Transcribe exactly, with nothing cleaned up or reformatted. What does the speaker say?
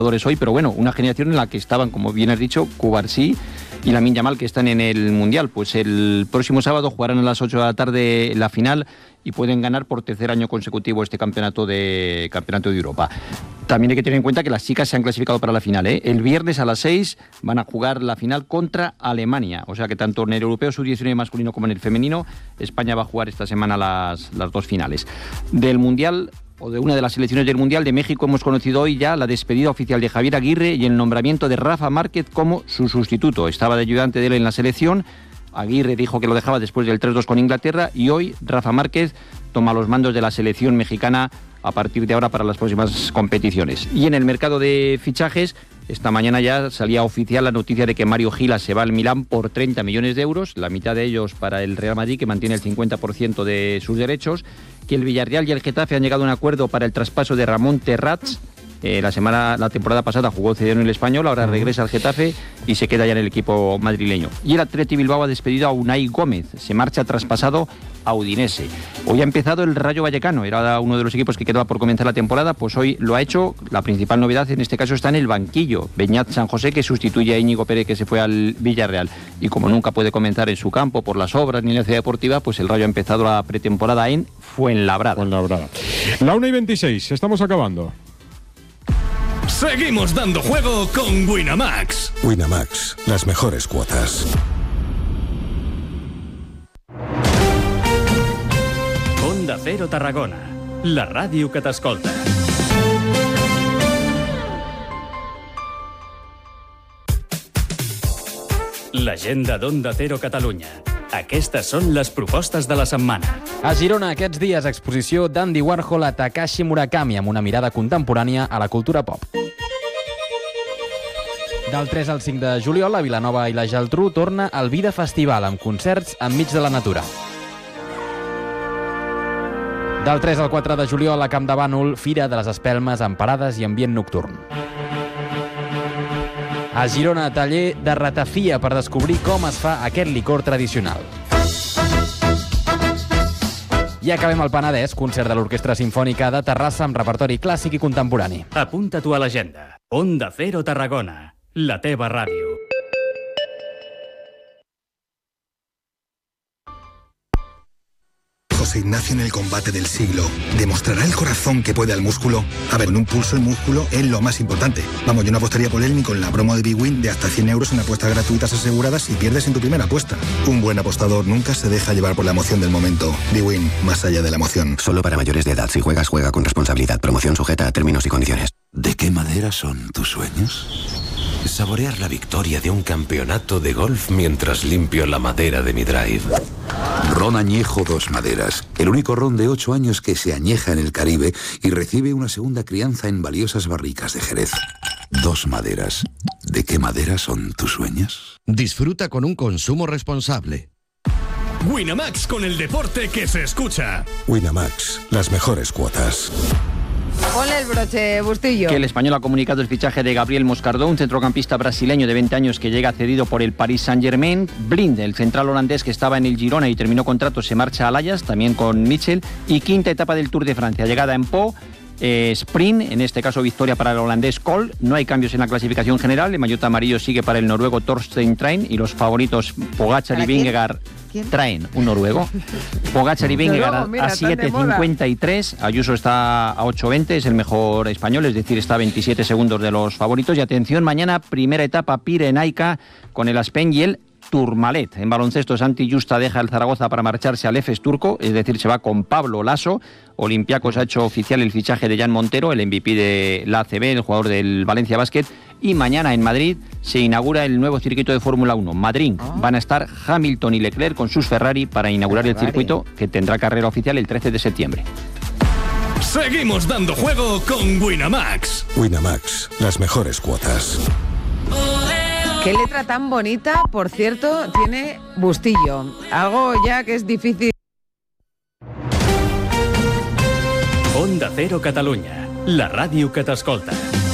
hoy, pero bueno, una generación en la que estaban, como bien has dicho, Cubarsí y Lamine Yamal, que están en el Mundial. Pues el próximo sábado jugarán a las ocho de la tarde la final y pueden ganar por tercer año consecutivo este campeonato de campeonato de Europa. También hay que tener en cuenta que las chicas se han clasificado para la final, ¿eh? El viernes a las seis van a jugar la final contra Alemania, o sea que tanto en el europeo sub diecinueve masculino como en el femenino, España va a jugar esta semana las, las dos finales. Del Mundial, o de una de las selecciones del Mundial de México, hemos conocido hoy ya la despedida oficial de Javier Aguirre y el nombramiento de Rafa Márquez como su sustituto. Estaba de ayudante de él en la selección. Aguirre dijo que lo dejaba después del tres dos con Inglaterra y hoy Rafa Márquez toma los mandos de la selección mexicana a partir de ahora para las próximas competiciones. Y en el mercado de fichajes, esta mañana ya salía oficial la noticia de que Mario Gila se va al Milán por treinta millones de euros, la mitad de ellos para el Real Madrid, que mantiene el cincuenta por ciento de sus derechos, que el Villarreal y el Getafe han llegado a un acuerdo para el traspaso de Ramón Terrats. Eh, la semana, la temporada pasada jugó cedido en el Español, ahora regresa al Getafe y se queda ya en el equipo madrileño. Y el Athletic Bilbao ha despedido a Unai Gómez, se marcha traspasado a Udinese. Hoy ha empezado el Rayo Vallecano, era uno de los equipos que quedaba por comenzar la temporada, pues hoy lo ha hecho. La principal novedad en este caso está en el banquillo, Beñat San José, que sustituye a Íñigo Pérez, que se fue al Villarreal. Y como nunca puede comenzar en su campo por las obras ni en la ciudad deportiva, pues el Rayo ha empezado la pretemporada en Fuenlabrada. Fuenlabrada. La una y veintiséis, estamos acabando. Seguimos dando juego con Winamax. Winamax, las mejores cuotas. Onda Cero Tarragona, la ràdio que t'escolta. L'agenda d'Onda Cero Catalunya. Aquestes són les propostes de la setmana. A Girona, aquests dies, exposició d'Andy Warhol a Takashi Murakami amb una mirada contemporània a la cultura pop. Del tres al cinc de juliol, a Vilanova i la Geltrú torna el Vida Festival amb concerts enmig de la natura. Del tres al quatre de juliol, a Camp de Bànol, Fira de les Espelmes amb parades i ambient nocturn. A Girona, taller de ratafia per descobrir com es fa aquest licor tradicional. I acabem al Penedès, concert de l'Orquestra Simfònica de Terrassa amb repertori clàssic i contemporani. Apunta-t'ho a l'agenda. Onda Cero Tarragona, la teva ràdio. José Ignacio en el combate del siglo. ¿Demostrará el corazón que puede al músculo? A ver, en un pulso el músculo es lo más importante. Vamos, yo no apostaría por él ni con la promo de Big Win de hasta cien euros en apuestas gratuitas aseguradas si pierdes en tu primera apuesta. Un buen apostador nunca se deja llevar por la emoción del momento. Big Win, más allá de la emoción. Solo para mayores de edad. Si juegas, juega con responsabilidad. Promoción sujeta a términos y condiciones. ¿De qué madera son tus sueños? Saborear la victoria de un campeonato de golf mientras limpio la madera de mi drive. Ron Añejo Dos Maderas, el único ron de ocho años que se añeja en el Caribe y recibe una segunda crianza en valiosas barricas de Jerez. Dos Maderas. ¿De qué madera son tus sueños? Disfruta con un consumo responsable. Winamax, con el deporte que se escucha. Winamax, las mejores cuotas. Ponle el broche, Bustillo. Que el Español ha comunicado el fichaje de Gabriel Moscardó, un centrocampista brasileño de veinte años que llega cedido por el Paris Saint-Germain. Blind, el central holandés que estaba en el Girona y terminó contrato, se marcha al Ajax, también con Mitchell. Y quinta etapa del Tour de Francia, llegada en Po. Eh, sprint, en este caso victoria para el holandés Kohl. No hay cambios en la clasificación general. El maillot amarillo sigue para el noruego Torstein Train y los favoritos Pogačar y Vingegaard. Traen un noruego. Pogačar y Vingegaard a siete cincuenta y tres. Ayuso está a ocho veinte, es el mejor español, es decir, está a veintisiete segundos de los favoritos. Y atención, mañana primera etapa Pirenaica con el Aspen y el Tourmalet. En baloncesto, Santi Justa deja el Zaragoza para marcharse al Efes turco, es decir, se va con Pablo Lasso. Olympiacos ha hecho oficial el fichaje de Jan Montero, el M V P de la A C B, el jugador del Valencia Basket. Y mañana en Madrid se inaugura el nuevo circuito de Fórmula uno, Madrid. Oh. Van a estar Hamilton y Leclerc con sus Ferrari para inaugurar Ferrari. El circuito, que tendrá carrera oficial el trece de septiembre. Seguimos dando juego con Winamax. Winamax, las mejores cuotas. Qué letra tan bonita, por cierto, tiene Bustillo. Algo ya que es difícil. Onda Cero Catalunya, la ràdio que t'escolta.